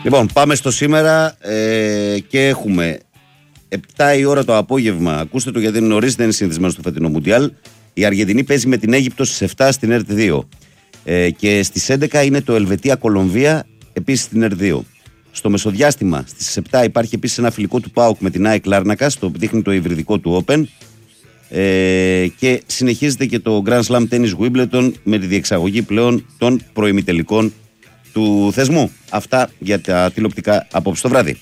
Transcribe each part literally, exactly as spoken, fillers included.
Λοιπόν, πάμε στο σήμερα ε, και έχουμε επτά η ώρα το απόγευμα. Ακούστε το γιατί είναι νωρίς, δεν είναι συνηθισμένο στο φετινό Μουντιάλ. Η Αργεντινή παίζει με την Αίγυπτο στις επτά στην ΕΡΤ δύο. Ε, και στις έντεκα είναι το Ελβετία-Κολομβία, επίσης στην ΕΡΤ δύο. Στο μεσοδιάστημα στις επτά υπάρχει επίσης ένα φιλικό του ΠΑΟΚ με την ΑΕΚ Λάρνακας, το δείχνει το υβριδικό του Open. Ε, και συνεχίζεται και το Grand Slam Tennis Wimbledon με τη διεξαγωγή πλέον των προημιτελικών του θεσμού. Αυτά για τα τηλεοπτικά απόψε το βράδυ.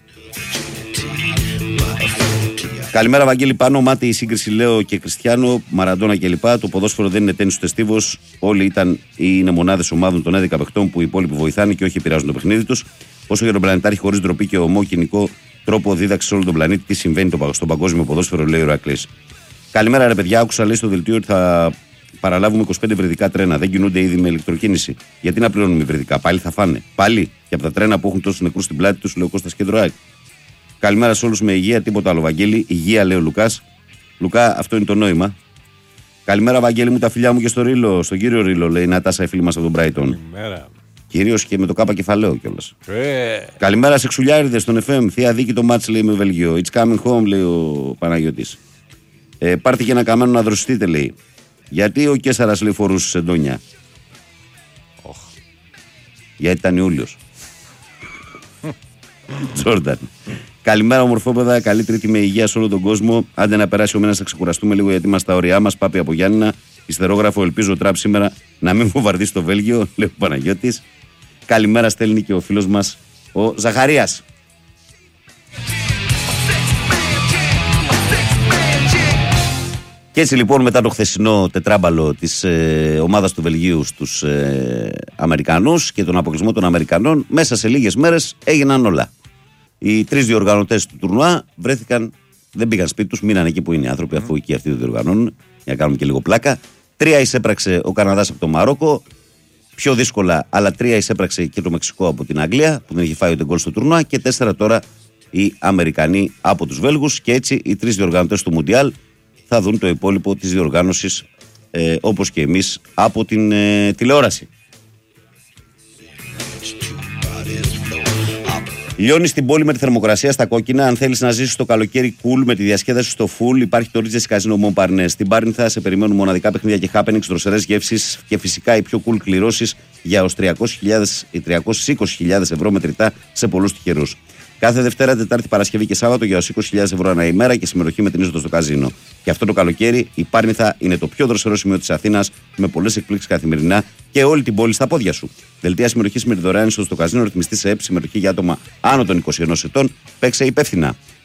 Καλημέρα, Βαγγέλη. Πάνω μάτι η σύγκριση Λέο και Κριστιάνο, Μαραντόνα κλπ. Το ποδόσφαιρο δεν είναι τέννις ούτε στίβος. Όλοι ήταν ή είναι μονάδες ομάδων των έντεκα παιχτών που οι υπόλοιποι βοηθάνε και όχι επηρεάζουν το παιχνίδι τους. Όσο για τον πλανητάρχη χωρίς ντροπή και ομόκινικό τρόπο δίδαξη σε όλο τον πλανήτη, τι συμβαίνει στον παγκόσμιο ποδόσφαιρο, λέει ο Ηρακλής. Καλημέρα, ρε παιδιά. Άκουσα λέει στο δελτίο ότι θα παραλάβουμε είκοσι πέντε υβριδικά τρένα. Δεν κινούνται ήδη με ηλεκτροκίνηση. Γιατί να πληρώνουμε υβριδικά, πάλι θα φάνε. Πάλι και από τα τρένα που έχουν τόσους νεκρούς στην πλάτη τους, λέει ο Κώστας Κεντροάκη. Καλημέρα σε όλους με υγεία, τίποτα άλλο, Βαγγέλη. Υγεία, λέει ο Λουκάς. Λουκά, αυτό είναι το νόημα. Καλημέρα, Βαγγέλη μου, τα φιλιά μου και στο Ρήλο, στον κύριο Ρήλο, λέει η Νατάσα, η φίλη μας από τον Brighton. Καλημέρα. Κυρίως και με το κάπα κεφαλαίο κιόλας. Ε. Καλημέρα σε Ξουλιάριδες στον εφ εμ. Θεία δίκη το μάτς, λέει με Βελγίο. It's coming home, λέει ο Παναγιώτης. Ε, πάρτε και ένα καμένο να δροσιστείτε, λέει. Γιατί ο Κέσσαρας, λέει, φορούσε σεντόνια. Oh. Γιατί ήταν Ιούλιος. Τζόρνταν. Καλημέρα, ομορφόπεδα. Καλή Τρίτη με υγεία σε όλο τον κόσμο. Άντε να περάσει ο μήνας να ξεκουραστούμε λίγο γιατί είμαστε στα ωριά μας. Πάπη από Γιάννηνα. Ιστερόγραφο, ελπίζω ο Τραπ σήμερα να μην βομβαρδίσει το Βέλγιο, λέει ο Παναγιώτης. Καλημέρα, στέλνει και ο φίλος μας ο Ζαχαρίας. Και έτσι λοιπόν, μετά το χθεσινό τετράμπαλο της ε, ομάδας του Βελγίου στους ε, Αμερικανούς και τον αποκλεισμό των Αμερικανών, μέσα σε λίγες μέρες έγιναν όλα. Οι τρεις διοργανωτές του τουρνουά βρέθηκαν, δεν πήγαν σπίτι τους, μείναν εκεί που είναι οι άνθρωποι, αφού εκεί αυτοί διοργανώνουν, για να κάνουμε και λίγο πλάκα. Τρία εισέπραξε ο Καναδάς από το Μαρόκο, πιο δύσκολα, αλλά τρία εισέπραξε και το Μεξικό από την Αγγλία, που δεν είχε φάει ούτε γκολ στο τουρνουά, και τέσσερα τώρα οι Αμερικανοί από τους Βέλγους. Και έτσι οι τρεις διοργανωτές του Μουντιάλ θα δουν το υπόλοιπο της διοργάνωσης ε, όπως και εμείς από την ε, τηλεόραση. Λιώνει στην πόλη με τη θερμοκρασία στα κόκκινα. Αν θέλεις να ζήσεις το καλοκαίρι cool με τη διασκέδαση στο full, υπάρχει το Ritges Casino Montparnasse. Στην Πάρνηθα σε περιμένουν μοναδικά παιχνίδια και happenings, δροσερές γεύσεις και φυσικά οι πιο cool κληρώσεις για ως τριακόσιες είκοσι χιλιάδες ευρώ μετρητά σε πολλούς τυχερούς. Κάθε Δευτέρα, Τετάρτη, Παρασκευή και Σάββατο για ως είκοσι χιλιάδες ευρώ ανά ημέρα και συμμετοχή με την είσοδο στο καζίνο. Και αυτό το καλοκαίρι η Πάρνηθα είναι το πιο δροσερό σημείο της Αθήνας, με πολλές εκπλήξεις καθημερινά και όλη την πόλη στα πόδια σου. Δελτία συμμετοχής με τη δωρεάν είσοδο στο καζίνο, ρυθμιστή σε ΕΠ, συμμετοχή για άτομα άνω των είκοσι ενός ετών. Παίξε υπεύθυνα.